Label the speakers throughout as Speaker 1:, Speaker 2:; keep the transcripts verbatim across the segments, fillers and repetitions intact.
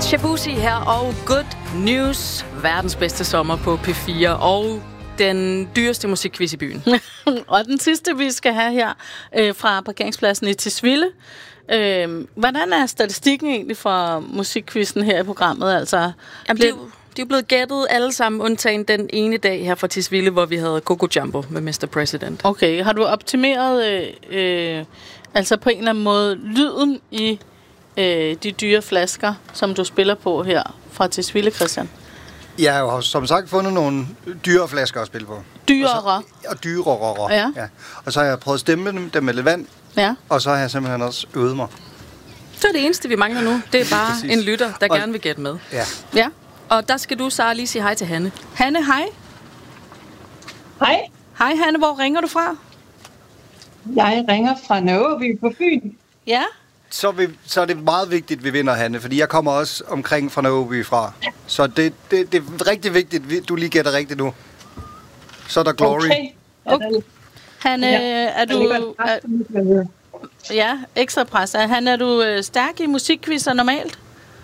Speaker 1: Shabuzi her, og Good News. Verdens bedste sommer på P fire, og den dyreste musikquiz i byen.
Speaker 2: Og den sidste, vi skal have her øh, fra parkeringspladsen i Tisvilde. Øh, hvordan er statistikken egentlig for musikquizzen her i programmet? Altså,
Speaker 1: Jamen, det, er jo, det er jo blevet gættet alle sammen, undtagen den ene dag her fra Tisvilde, hvor vi havde Coco Jumbo med mister President.
Speaker 2: Okay, har du optimeret øh, øh, altså på en eller anden måde lyden i øh, de dyre flasker, som du spiller på her fra Tisvilde, Christian?
Speaker 3: Jeg har jo som sagt fundet nogle dyre flasker at spille på.
Speaker 2: Dyrere?
Speaker 3: Og, så, og dyrere,
Speaker 2: ja.
Speaker 3: ja. Og så har jeg prøvet at stemme dem, dem med lidt vand,
Speaker 2: ja.
Speaker 3: Og så har jeg simpelthen også øvet mig.
Speaker 1: Så er det eneste, vi mangler nu. Det er bare en lytter, der og, gerne vil gætte med.
Speaker 3: Ja.
Speaker 2: ja.
Speaker 1: Og der skal du, Sara, lige sige hej til Hanne.
Speaker 2: Hanne, hej.
Speaker 4: Hej.
Speaker 2: Hej, Hanne. Hvor ringer du fra?
Speaker 4: Jeg ringer fra Nørreby på Fyn.
Speaker 2: Ja.
Speaker 3: Så, vi, så er det meget vigtigt, at vi vinder, Hanne, fordi jeg kommer også omkring fra Nørreby fra. Så det, det, det er rigtig vigtigt, at du lige gætter rigtigt nu. Så er der glory.
Speaker 4: Okay.
Speaker 2: okay. Hanne, ja. er du... Er, ja, ekstra pres. Hanne, er du øh, stærk i musikquizzer normalt?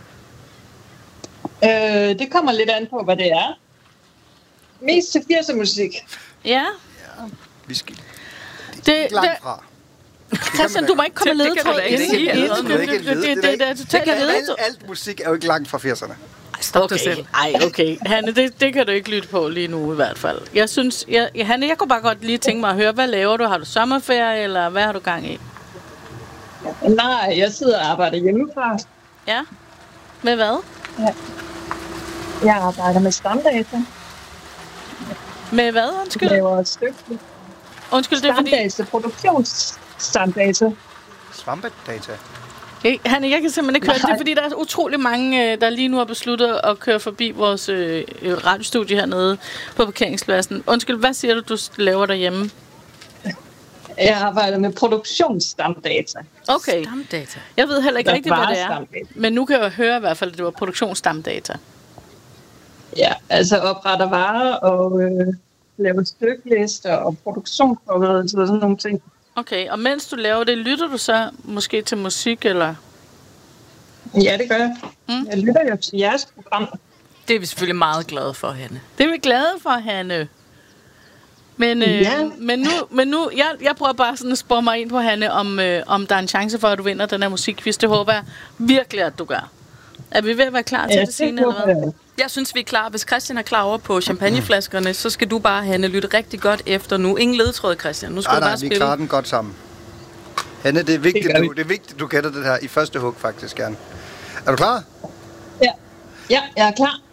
Speaker 4: Øh, det kommer lidt an på, hvad det er. Mest til firser musik.
Speaker 2: Ja.
Speaker 3: Ja, vi skal... Det,
Speaker 2: det er
Speaker 3: langt
Speaker 2: det,
Speaker 3: fra.
Speaker 2: Christian, du må ikke komme med ledetråd.
Speaker 3: Det kan du ikke lede. Alt musik er jo ikke langt fra firserne.
Speaker 1: Stop
Speaker 2: okay.
Speaker 1: dig selv.
Speaker 2: Ej, okay. Hanne, det, det kan du ikke lytte på lige nu i hvert fald. Jeg synes, jeg, Hanne, jeg kunne bare godt lige tænke mig at høre, hvad laver du? Har du sommerferie, eller hvad har du gang i?
Speaker 4: Nej, jeg sidder og arbejder hjemmefra.
Speaker 2: Ja? Med hvad?
Speaker 4: Ja. Jeg arbejder med stamdata.
Speaker 2: Med hvad, undskyld?
Speaker 4: Jeg laver et stykke.
Speaker 2: Undskyld, det er fordi...
Speaker 4: Stamdata, produktionsstamdata.
Speaker 3: Svampedata.
Speaker 2: Okay, Hanne, jeg kan simpelthen ikke høre det. Det er fordi, der er utrolig mange, der lige nu har besluttet at køre forbi vores øh, radiostudie hernede på parkeringspladsen. Undskyld, hvad siger du, du laver derhjemme?
Speaker 4: Jeg arbejder med produktionsstamdata.
Speaker 2: Okay.
Speaker 1: Stamdata.
Speaker 2: Jeg ved heller ikke
Speaker 4: der
Speaker 2: rigtigt, hvad det er.
Speaker 4: Stamdata.
Speaker 2: Men nu kan jeg høre i hvert fald, at det var produktionsstamdata.
Speaker 4: Ja, altså opretter varer og øh, laver stykkelister og produktionsforberedelse og sådan nogle ting.
Speaker 2: Okay, og mens du laver det, lytter du så måske til musik, eller?
Speaker 4: Ja, det gør jeg. Mm. Jeg lytter jo til jeres program.
Speaker 1: Det er vi selvfølgelig meget glade for, Hanne.
Speaker 2: Det er vi glade for, Hanne. Men, øh,
Speaker 4: ja.
Speaker 2: men nu, men nu jeg, jeg prøver bare sådan at spore mig ind på, Hanne, om, øh, om der er en chance for, at du vinder den her musikquiz. Det håber jeg virkelig, at du gør. Er vi ved at være klar til
Speaker 4: ja,
Speaker 2: det scene, eller hvad?
Speaker 1: Jeg synes, vi er klar. Hvis Christian er klar over på champagneflaskerne, så skal du bare, Hanne, lytte rigtig godt efter nu. Ingen ledetråd, Christian. Nu skal
Speaker 3: nej,
Speaker 1: du bare
Speaker 3: nej,
Speaker 1: spille.
Speaker 3: vi klarer den godt sammen. Hanne, det er vigtigt,
Speaker 4: det
Speaker 3: du, det er vigtigt, du gætter det her i første hug, faktisk gerne. Er du klar?
Speaker 4: Ja. Ja, jeg er klar.